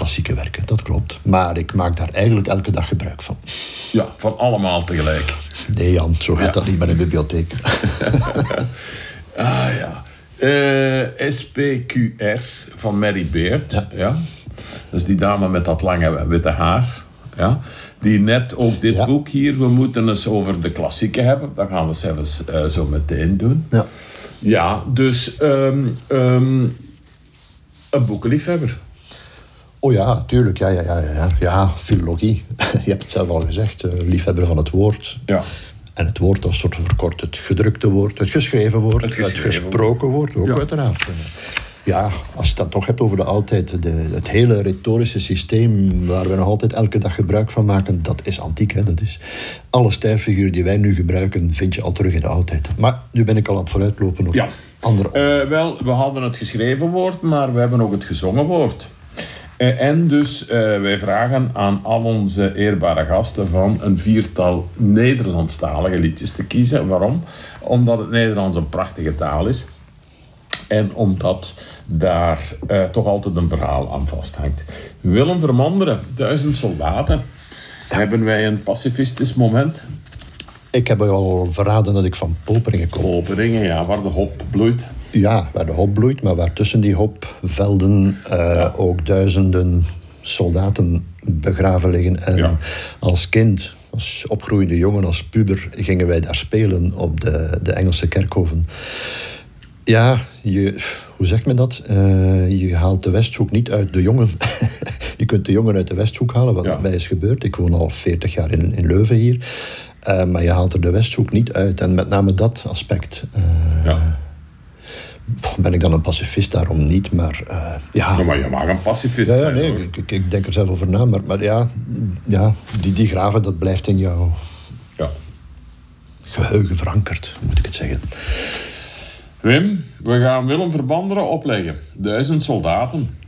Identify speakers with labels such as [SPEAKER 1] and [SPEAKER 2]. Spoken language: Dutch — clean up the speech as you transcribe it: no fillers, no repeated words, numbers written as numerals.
[SPEAKER 1] klassieke werken, dat klopt. Maar ik maak daar eigenlijk elke dag gebruik van.
[SPEAKER 2] Ja, van allemaal tegelijk.
[SPEAKER 1] Nee Jan, zo gaat dat niet met een bibliotheek.
[SPEAKER 2] Ah ja. SPQR van Mary Beard. Ja. Dus die dame met dat lange witte haar. Ja. Die net ook dit boek hier, we moeten eens over de klassieken hebben. Dat gaan we zelfs zo meteen doen.
[SPEAKER 1] Ja.
[SPEAKER 2] Ja, dus een boekenliefhebber.
[SPEAKER 1] Oh ja, tuurlijk. Ja, filologie. Je hebt het zelf al gezegd. Liefhebber van het woord.
[SPEAKER 2] Ja.
[SPEAKER 1] En het woord als soort verkort het gedrukte woord, het geschreven woord, het gesproken woord ook uiteraard. Ja, als je het dan toch hebt over de oudheid, het hele retorische systeem waar we nog altijd elke dag gebruik van maken, dat is antiek. Hè? Dat is alle stijlfiguren die wij nu gebruiken, vind je al terug in de oudheid. Maar nu ben ik al aan het vooruitlopen op andere.
[SPEAKER 2] Wel, we hadden het geschreven woord, maar we hebben ook het gezongen woord. En dus wij vragen aan al onze eerbare gasten van een 4-tal Nederlandstalige liedjes te kiezen. Waarom? Omdat het Nederlands een prachtige taal is. En omdat daar toch altijd een verhaal aan vasthangt. Willem Vermanderen, 1000 soldaten. Hebben wij een pacifistisch moment?
[SPEAKER 1] Ik heb al verraden dat ik van Poperingen kom.
[SPEAKER 2] Poperingen, ja, waar de hop bloeit.
[SPEAKER 1] Ja, waar de hop bloeit, maar waar tussen die hopvelden ook duizenden soldaten begraven liggen. En als kind, als opgroeiende jongen, als puber, gingen wij daar spelen op de Engelse kerkhoven. Ja, hoe zegt men dat? Je haalt de Westhoek niet uit de jongen. Je kunt de jongen uit de Westhoek halen, wat mij is gebeurd. Ik woon al 40 jaar in Leuven hier. Maar je haalt er de Westhoek niet uit. En met name dat aspect. Ben ik dan een pacifist? Daarom niet, maar ja.
[SPEAKER 2] Maar je mag een pacifist zijn,
[SPEAKER 1] nee,
[SPEAKER 2] hoor.
[SPEAKER 1] Ik denk er zelf over na. Maar ja, die graven, dat blijft in jouw geheugen verankerd, moet ik het zeggen.
[SPEAKER 2] Wim, we gaan Willem Vermanderen opleggen. 1000 soldaten.